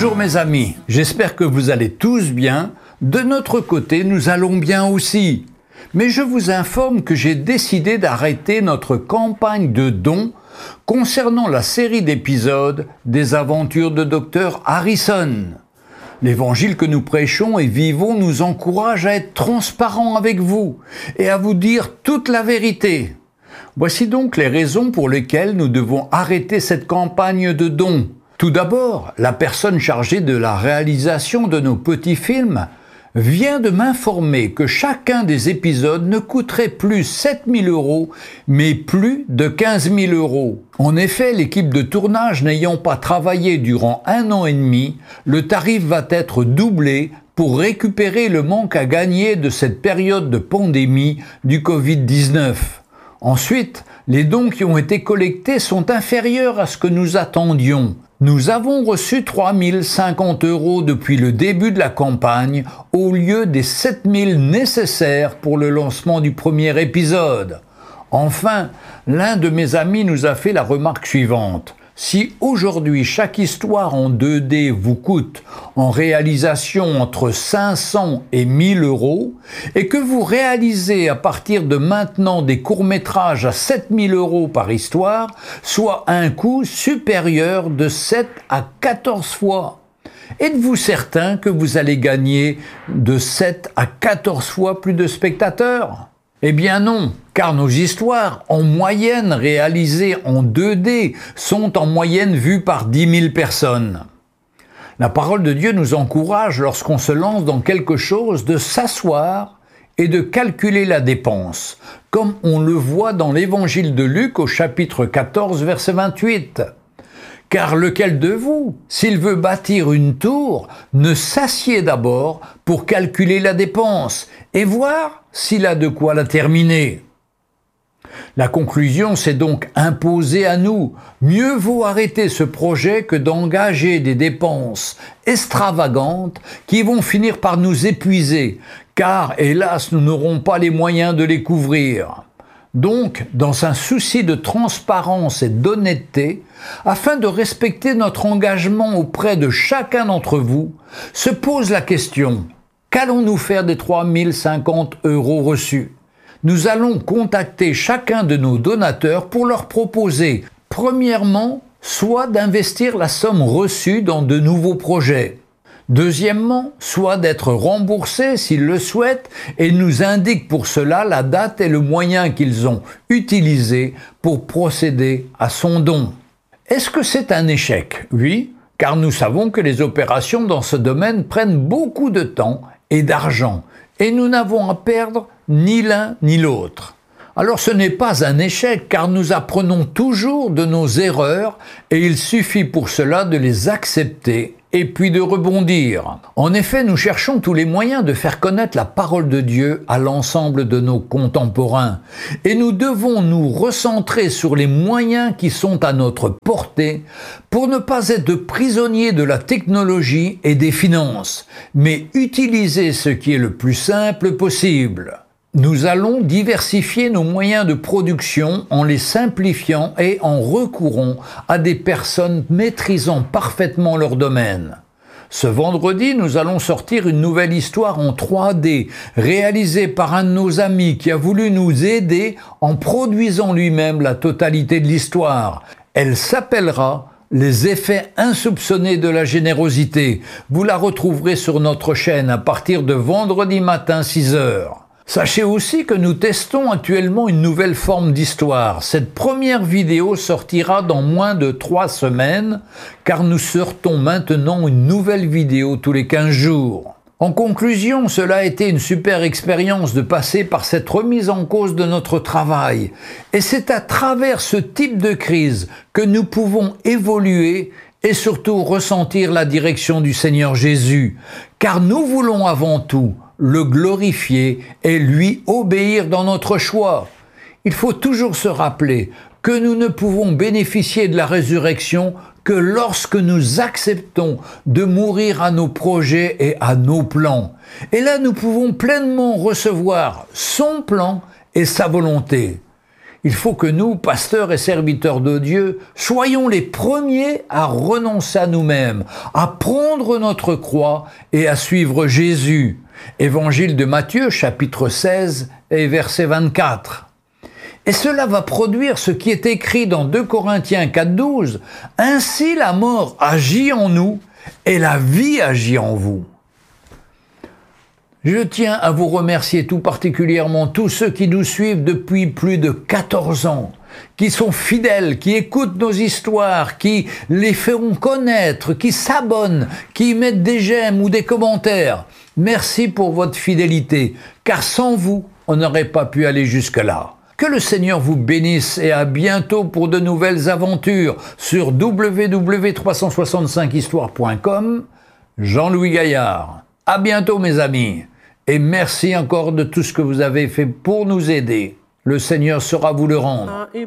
Bonjour mes amis, j'espère que vous allez tous bien. De notre côté, nous allons bien aussi. Mais je vous informe que j'ai décidé d'arrêter notre campagne de dons concernant la série d'épisodes des aventures de Dr Harrison. L'évangile que nous prêchons et vivons nous encourage à être transparents avec vous et à vous dire toute la vérité. Voici donc les raisons pour lesquelles nous devons arrêter cette campagne de dons. Tout d'abord, la personne chargée de la réalisation de nos petits films vient de m'informer que chacun des épisodes ne coûterait plus 7 000 €, mais plus de 15 000 €. En effet, l'équipe de tournage n'ayant pas travaillé durant 1 an et demi, le tarif va être doublé pour récupérer le manque à gagner de cette période de pandémie du Covid-19. Ensuite, les dons qui ont été collectés sont inférieurs à ce que nous attendions. Nous avons reçu 3 050 € depuis le début de la campagne, au lieu des 7 000 nécessaires pour le lancement du premier épisode. Enfin, l'un de mes amis nous a fait la remarque suivante. Si aujourd'hui chaque histoire en 2D vous coûte en réalisation entre 500 et 1000 € et que vous réalisez à partir de maintenant des courts-métrages à 7 000 € par histoire, soit un coût supérieur de 7 à 14 fois. Êtes-vous certain que vous allez gagner de 7 à 14 fois plus de spectateurs ? Eh bien non, car nos histoires, en moyenne réalisées en 2D, sont en moyenne vues par 10 000 personnes. La parole de Dieu nous encourage, lorsqu'on se lance dans quelque chose, de s'asseoir et de calculer la dépense, comme on le voit dans l'évangile de Luc au chapitre 14, verset 28. Car lequel de vous, s'il veut bâtir une tour, ne s'assied d'abord pour calculer la dépense et voir s'il a de quoi la terminer. La conclusion s'est donc imposée à nous. Mieux vaut arrêter ce projet que d'engager des dépenses extravagantes qui vont finir par nous épuiser, car hélas nous n'aurons pas les moyens de les couvrir. Donc, dans un souci de transparence et d'honnêteté, afin de respecter notre engagement auprès de chacun d'entre vous, se pose la question: qu'allons-nous faire des 3 050 € reçus ? Nous allons contacter chacun de nos donateurs pour leur proposer, premièrement, soit d'investir la somme reçue dans de nouveaux projets. Deuxièmement, soit d'être remboursés s'ils le souhaitent et nous indiquent pour cela la date et le moyen qu'ils ont utilisé pour procéder à son don. Est-ce que c'est un échec ? Oui, car nous savons que les opérations dans ce domaine prennent beaucoup de temps et d'argent et nous n'avons à perdre ni l'un ni l'autre. Alors ce n'est pas un échec car nous apprenons toujours de nos erreurs et il suffit pour cela de les accepter et puis de rebondir. En effet, nous cherchons tous les moyens de faire connaître la parole de Dieu à l'ensemble de nos contemporains. Et nous devons nous recentrer sur les moyens qui sont à notre portée pour ne pas être prisonniers de la technologie et des finances, mais utiliser ce qui est le plus simple possible. Nous allons diversifier nos moyens de production en les simplifiant et en recourant à des personnes maîtrisant parfaitement leur domaine. Ce vendredi, nous allons sortir une nouvelle histoire en 3D, réalisée par un de nos amis qui a voulu nous aider en produisant lui-même la totalité de l'histoire. Elle s'appellera « Les effets insoupçonnés de la générosité ». Vous la retrouverez sur notre chaîne à partir de vendredi matin 6 h. Sachez aussi que nous testons actuellement une nouvelle forme d'histoire. Cette première vidéo sortira dans moins de 3 semaines, car nous sortons maintenant une nouvelle vidéo tous les 15 jours. En conclusion, cela a été une super expérience de passer par cette remise en cause de notre travail. Et c'est à travers ce type de crise que nous pouvons évoluer et surtout ressentir la direction du Seigneur Jésus, car nous voulons avant tout le glorifier et lui obéir dans notre choix. Il faut toujours se rappeler que nous ne pouvons bénéficier de la résurrection que lorsque nous acceptons de mourir à nos projets et à nos plans. Et là, nous pouvons pleinement recevoir son plan et sa volonté. Il faut que nous, pasteurs et serviteurs de Dieu, soyons les premiers à renoncer à nous-mêmes, à prendre notre croix et à suivre Jésus. Évangile de Matthieu, chapitre 16 et verset 24. Et cela va produire ce qui est écrit dans 2 Corinthiens 4,12. « Ainsi la mort agit en nous et la vie agit en vous. » Je tiens à vous remercier tout particulièrement tous ceux qui nous suivent depuis plus de 14 ans, qui sont fidèles, qui écoutent nos histoires, qui les feront connaître, qui s'abonnent, qui mettent des j'aime ou des commentaires. Merci pour votre fidélité, car sans vous, on n'aurait pas pu aller jusque-là. Que le Seigneur vous bénisse et à bientôt pour de nouvelles aventures sur www.365histoire.com. Jean-Louis Gaillard. À bientôt mes amis. Et merci encore de tout ce que vous avez fait pour nous aider. Le Seigneur saura vous le rendre.